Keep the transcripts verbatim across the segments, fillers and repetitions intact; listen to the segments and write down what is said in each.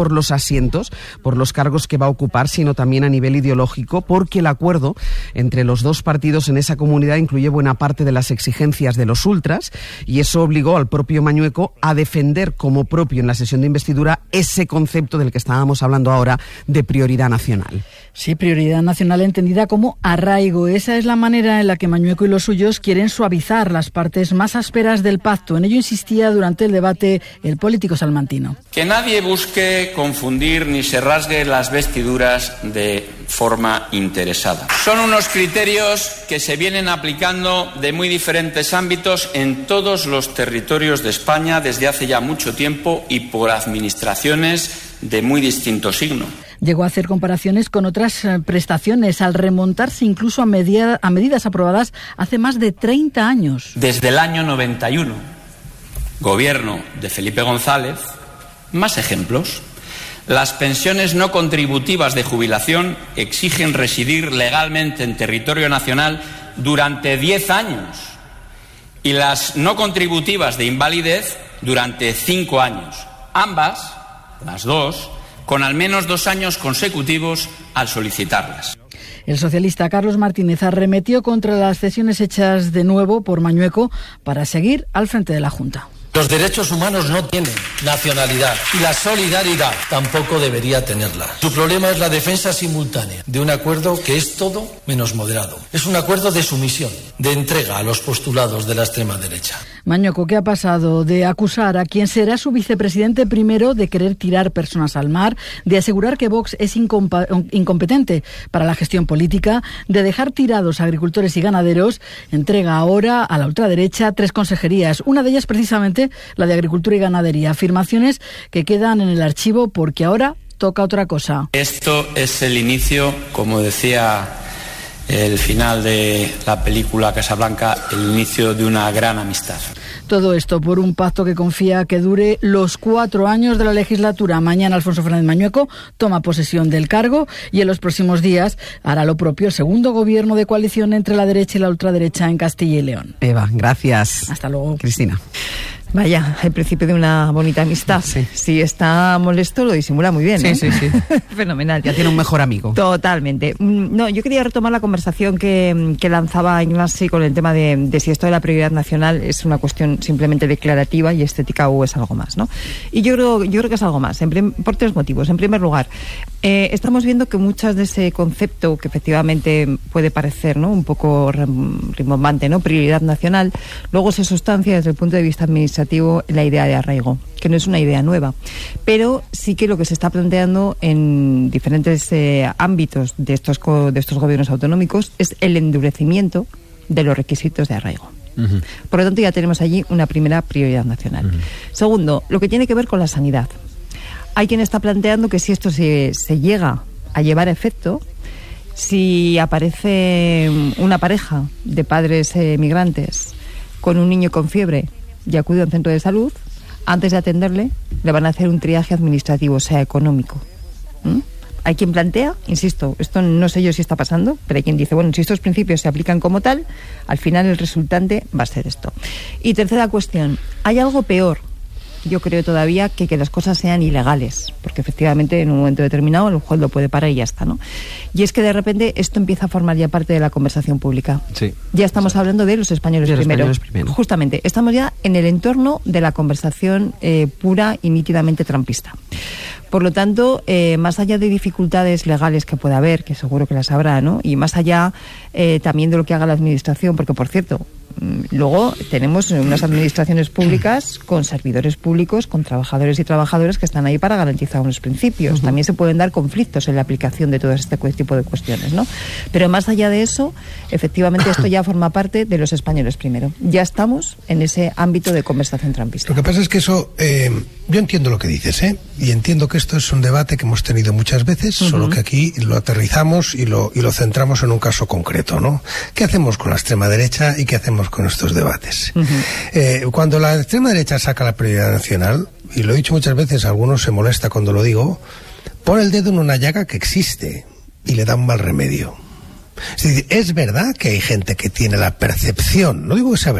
por los asientos, por los cargos que va a ocupar, sino también a nivel ideológico, porque el acuerdo entre los dos partidos en esa comunidad incluye buena parte de las exigencias de los ultras, y eso obligó al propio Mañueco a defender como propio en la sesión de investidura ese concepto del que estábamos hablando ahora de prioridad nacional. Sí, prioridad nacional entendida como arraigo. Esa es la manera en la que Mañueco y los suyos quieren suavizar las partes más ásperas del pacto. En ello insistía durante el debate el político salmantino. Que nadie busque confundir ni se rasgue las vestiduras de forma interesada. Son unos criterios que se vienen aplicando de muy diferentes ámbitos en todos los territorios de España desde hace ya mucho tiempo y por administraciones de muy distinto signo. Llegó a hacer comparaciones con otras prestaciones, al remontarse incluso a, media, a medidas aprobadas hace más de treinta años. Desde el año noventa y uno, gobierno de Felipe González, más ejemplos. Las pensiones no contributivas de jubilación exigen residir legalmente en territorio nacional durante diez años y las no contributivas de invalidez durante cinco años. Ambas, las dos, con al menos dos años consecutivos al solicitarlas. El socialista Carlos Martínez arremetió contra las cesiones hechas de nuevo por Mañueco para seguir al frente de la Junta. Los derechos humanos no tienen nacionalidad y la solidaridad tampoco debería tenerla. Su problema es la defensa simultánea de un acuerdo que es todo menos moderado. Es un acuerdo de sumisión, de entrega a los postulados de la extrema derecha. Mañueco, ¿qué ha pasado de acusar a quien será su vicepresidente primero de querer tirar personas al mar, de asegurar que Vox es incompa- incompetente para la gestión política, de dejar tirados a agricultores y ganaderos? Entrega ahora a la ultraderecha tres consejerías, una de ellas precisamente la de Agricultura y Ganadería. Afirmaciones que quedan en el archivo porque ahora toca otra cosa. Esto es el inicio, como decía el final de la película Casablanca, el inicio de una gran amistad. Todo esto por un pacto que confía que dure los cuatro años de la legislatura. Mañana Alfonso Fernández Mañueco toma posesión del cargo y en los próximos días hará lo propio el segundo gobierno de coalición entre la derecha y la ultraderecha en Castilla y León. Eva, gracias. Hasta luego. Cristina. Vaya, el principio de una bonita amistad. Sí. Si está molesto, lo disimula muy bien, Sí, ¿eh? sí, sí. Fenomenal. Ya tiene un mejor amigo. Totalmente. No, yo quería retomar la conversación que, que lanzaba Ignasi con el tema de, de si esto de la prioridad nacional es una cuestión simplemente declarativa y estética o es algo más, ¿no? Y yo creo, yo creo que es algo más, en prim, por tres motivos. En primer lugar, eh, estamos viendo que muchas de ese concepto, que efectivamente puede parecer, ¿no?, un poco rimbombante, ¿no?, prioridad nacional, luego se sustancia desde el punto de vista administrativo la idea de arraigo, que no es una idea nueva, pero sí que lo que se está planteando en diferentes eh, ámbitos de estos, de estos gobiernos autonómicos es el endurecimiento de los requisitos de arraigo. Uh-huh. Por lo tanto, ya tenemos allí una primera prioridad nacional. Uh-huh. Segundo, lo que tiene que ver con la sanidad. Hay quien está planteando que si esto se, se llega a llevar a efecto, si aparece una pareja de padres eh, migrantes con un niño con fiebre y acude a un centro de salud, antes de atenderle, le van a hacer un triaje administrativo, o sea, económico. ¿Mm? Hay quien plantea, insisto, esto no sé yo si está pasando, pero hay quien dice, bueno, si estos principios se aplican como tal, al final el resultante va a ser esto. Y tercera cuestión, hay algo peor, yo creo todavía, que que las cosas sean ilegales, porque efectivamente en un momento determinado el juez lo puede parar y ya está, ¿no? Y es que de repente esto empieza a formar ya parte de la conversación pública. Sí. Ya estamos hablando de los españoles, de los primero. españoles primero. Justamente, estamos ya en el entorno de la conversación eh, pura y nítidamente trumpista. Por lo tanto, eh, más allá de dificultades legales que pueda haber, que seguro que las habrá, ¿no?, y más allá eh, también de lo que haga la administración, porque por cierto, luego tenemos unas administraciones públicas con servidores públicos, con trabajadores y trabajadoras que están ahí para garantizar unos principios. Uh-huh. También se pueden dar conflictos en la aplicación de todo este tipo de cuestiones, ¿no? Pero más allá de eso, efectivamente esto ya forma parte de los españoles primero. Ya estamos en ese ámbito de conversación trampista. Lo que pasa es que eso, eh, yo entiendo lo que dices, ¿eh? Y entiendo que esto es un debate que hemos tenido muchas veces, uh-huh. solo que aquí lo aterrizamos y lo, y lo centramos en un caso concreto, ¿no? ¿Qué hacemos con la extrema derecha y qué hacemos con estos debates? Uh-huh. Eh, cuando la extrema derecha saca la prioridad nacional, y lo he dicho muchas veces, algunos se molesta cuando lo digo, pone el dedo en una llaga que existe y le da un mal remedio. Es decir, es verdad que hay gente que tiene la percepción, no digo que sea verdad,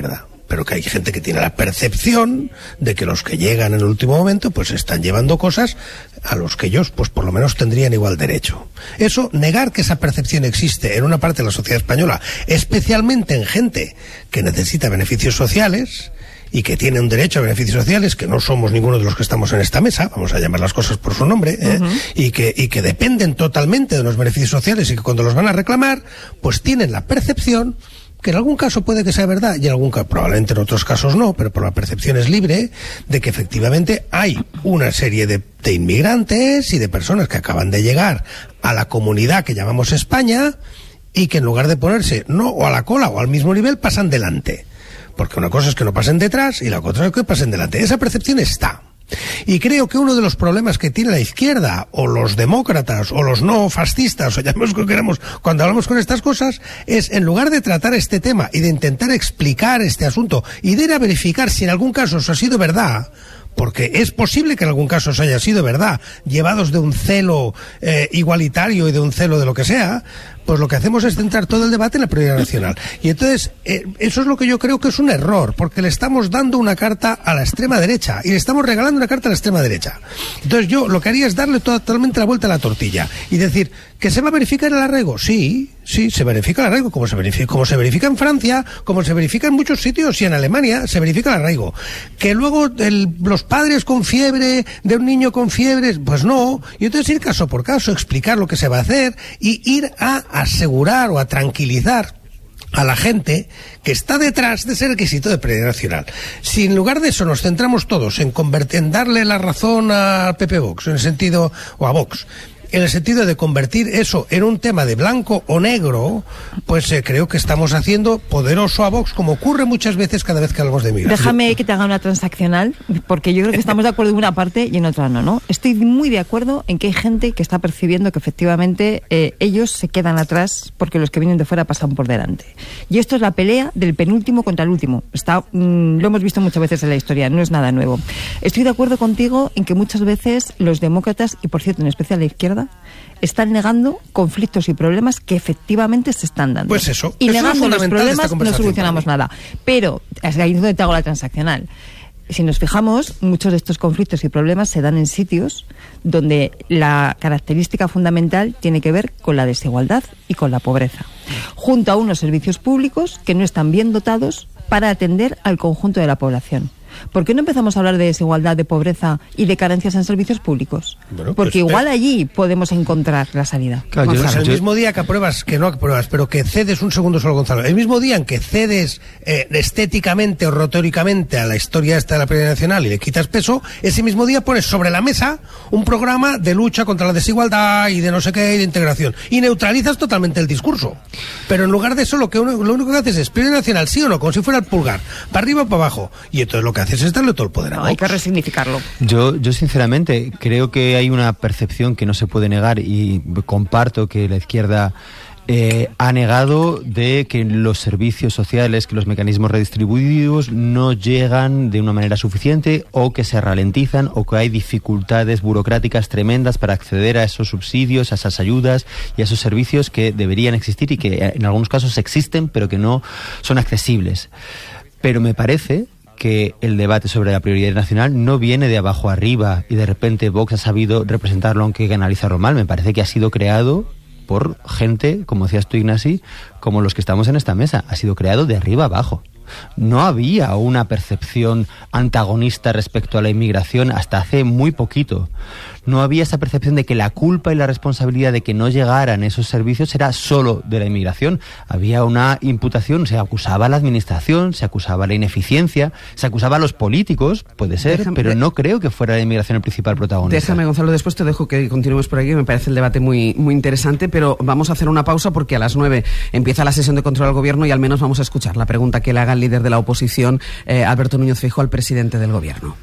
pero que hay gente que tiene la percepción de que los que llegan en el último momento pues están llevando cosas a los que ellos pues por lo menos tendrían igual derecho. Eso, negar que esa percepción existe en una parte de la sociedad española, especialmente en gente que necesita beneficios sociales y que tiene un derecho a beneficios sociales, que no somos ninguno de los que estamos en esta mesa, vamos a llamar las cosas por su nombre, ¿eh? uh-huh. y que y que dependen totalmente de los beneficios sociales y que cuando los van a reclamar, pues tienen la percepción que en algún caso puede que sea verdad y en algún caso, probablemente en otros casos no, pero por la percepción es libre, de que efectivamente hay una serie de, de inmigrantes y de personas que acaban de llegar a la comunidad que llamamos España y que en lugar de ponerse no o a la cola o al mismo nivel pasan delante. Porque una cosa es que no pasen detrás y la otra es que pasen delante. Esa percepción está. Y creo que uno de los problemas que tiene la izquierda, o los demócratas, o los no fascistas, o llamemos como queramos, cuando hablamos con estas cosas, es en lugar de tratar este tema y de intentar explicar este asunto y de ir a verificar si en algún caso eso ha sido verdad, porque es posible que en algún caso eso haya sido verdad, llevados de un celo eh, igualitario y de un celo de lo que sea, pues lo que hacemos es centrar todo el debate en la prioridad nacional. Y entonces, eh, eso es lo que yo creo que es un error, porque le estamos dando una carta a la extrema derecha, y le estamos regalando una carta a la extrema derecha. Entonces yo lo que haría es darle totalmente la vuelta a la tortilla, y decir, ¿que se va a verificar el arraigo? Sí, sí, se verifica el arraigo, como se verifica, como se verifica en Francia, como se verifica en muchos sitios, y en Alemania se verifica el arraigo. Que luego el, los padres con fiebre, de un niño con fiebre, pues no, y entonces ir caso por caso, explicar lo que se va a hacer, y ir a asegurar o a tranquilizar a la gente que está detrás de ese requisito de prioridad nacional. Si en lugar de eso nos centramos todos en, convertir, en darle la razón a P P Vox, en el sentido, o a Vox, en el sentido de convertir eso en un tema de blanco o negro, pues eh, creo que estamos haciendo poderoso a Vox, como ocurre muchas veces cada vez que hablamos de migración. Déjame que te haga una transaccional, porque yo creo que estamos de acuerdo en una parte y en otra no, ¿no? Estoy muy de acuerdo en que hay gente que está percibiendo que efectivamente eh, ellos se quedan atrás porque los que vienen de fuera pasan por delante. Y esto es la pelea del penúltimo contra el último. Está, mmm, lo hemos visto muchas veces en la historia, no es nada nuevo. Estoy de acuerdo contigo en que muchas veces los demócratas, y por cierto en especial la izquierda, están negando conflictos y problemas que efectivamente se están dando. Pues eso. Y eso negando los problemas no solucionamos nada. Pero, ahí es donde te hago la transaccional. Si nos fijamos, muchos de estos conflictos y problemas se dan en sitios donde la característica fundamental tiene que ver con la desigualdad y con la pobreza, junto a unos servicios públicos que no están bien dotados para atender al conjunto de la población. ¿Por qué no empezamos a hablar de desigualdad, de pobreza y de carencias en servicios públicos? Bueno, porque pues, igual eh, allí podemos encontrar la salida. Claro, pues el mismo día que apruebas, que no apruebas, pero que cedes, un segundo solo, Gonzalo, el mismo día en que cedes eh, estéticamente o retóricamente a la historia esta de la prioridad nacional y le quitas peso, ese mismo día pones sobre la mesa un programa de lucha contra la desigualdad y de no sé qué, y de integración. Y neutralizas totalmente el discurso. Pero en lugar de eso, lo, que uno, lo único que haces es prioridad nacional, sí o no, como si fuera el pulgar, para arriba o para abajo. Y entonces lo que haces es darle todo el poder a no, Vox. Hay que resignificarlo. Yo, yo sinceramente creo que hay una percepción que no se puede negar, y comparto que la izquierda eh, ha negado de que los servicios sociales, que los mecanismos redistributivos no llegan de una manera suficiente, o que se ralentizan, o que hay dificultades burocráticas tremendas para acceder a esos subsidios, a esas ayudas y a esos servicios que deberían existir y que en algunos casos existen pero que no son accesibles. Pero me parece que el debate sobre la prioridad nacional no viene de abajo arriba y de repente Vox ha sabido representarlo, aunque hay que analizarlo mal. Me parece que ha sido creado por gente, como decías tú, Ignasi, como los que estamos en esta mesa. Ha sido creado de arriba abajo. No había una percepción antagonista respecto a la inmigración hasta hace muy poquito. No había esa percepción de que la culpa y la responsabilidad de que no llegaran esos servicios era solo de la inmigración. Había una imputación, se acusaba a la administración, se acusaba a la ineficiencia, se acusaba a los políticos, puede ser, déjame, pero no creo que fuera la inmigración el principal protagonista. Déjame, Gonzalo, después te dejo que continuemos por aquí, me parece el debate muy, muy interesante, pero vamos a hacer una pausa porque a las nueve empieza la sesión de control al gobierno y al menos vamos a escuchar la pregunta que le haga el líder de la oposición, eh, Alberto Núñez Feijóo, al presidente del gobierno.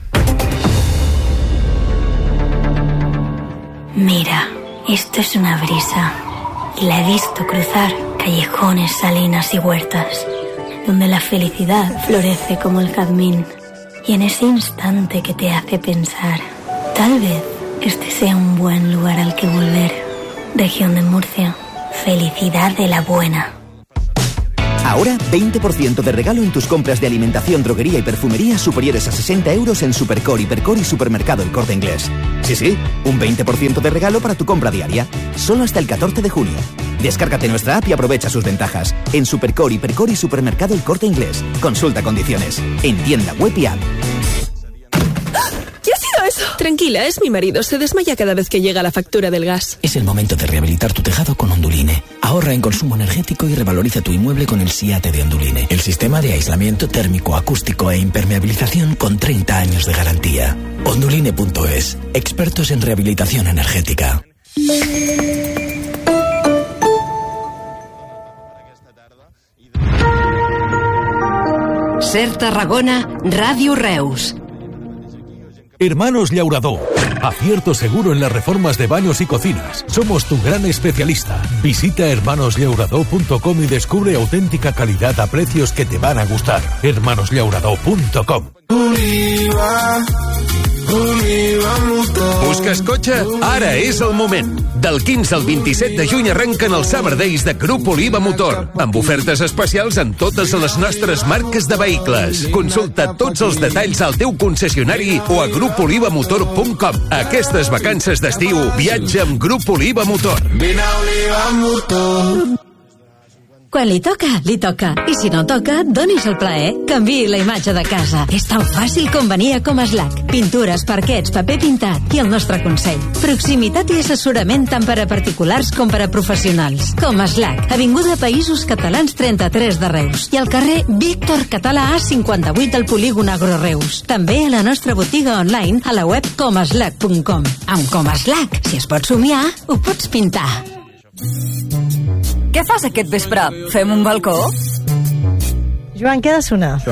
Mira, esto es una brisa, y la he visto cruzar callejones, salinas y huertas, donde la felicidad florece como el jazmín, y en ese instante que te hace pensar, tal vez este sea un buen lugar al que volver. Región de Murcia, felicidad de la buena. Ahora, veinte por ciento de regalo en tus compras de alimentación, droguería y perfumería superiores a sesenta euros en Supercore, Hipercore y Supermercado El Corte Inglés. Sí, sí, un veinte por ciento de regalo para tu compra diaria. Solo hasta el catorce de junio. Descárgate nuestra app y aprovecha sus ventajas. En Supercore, Hipercore y Supermercado El Corte Inglés. Consulta condiciones. En tienda web y app. ¿Qué ha sido eso? Tranquila, es mi marido. Se desmaya cada vez que llega la factura del gas. Es el momento de rehabilitar tu tejado con Onduline. Ahorra en consumo energético y revaloriza tu inmueble con el SIATE de Onduline. El sistema de aislamiento térmico, acústico e impermeabilización con treinta años de garantía. Onduline punto es. Expertos en rehabilitación energética. Ser Tarragona, Ràdio Reus. Hermanos Llaurador. Acierto seguro en las reformas de baños y cocinas. Somos tu gran especialista. Visita hermanos llaurador punto com y descubre auténtica calidad a precios que te van a gustar. hermanos llaurador punto com. Busques cotxe? Ara és el moment. Del quinze al vint-i-set de juny arrenquen els Summer Days de Grup Oliva Motor, amb ofertes especials en totes les nostres marques de vehicles. Consulta tots els detalls al teu concessionari o a grup oliva motor punt com. Aquestes vacances d'estiu, viatja amb Grup Oliva Motor. Vine a Oliva Motor. Quan li toca, li toca. I si no toca, donis el plaer. Canviï la imatge de casa. És tan fàcil com venir a Comaslac. Pintures, parquets, paper pintat i el nostre consell. Proximitat i assessorament tant per a particulars com per a professionals. Comaslac, Avinguda Països Catalans trenta-tres de Reus. I al carrer Víctor Català A cinquanta-vuit del Polígon Agro Reus. També a la nostra botiga online a la web comaslac punt com. Amb Comaslac, si es pot somiar, ho pots pintar. Què fas aquest vespre? Fem un balcó? Joan, què ha de sonar?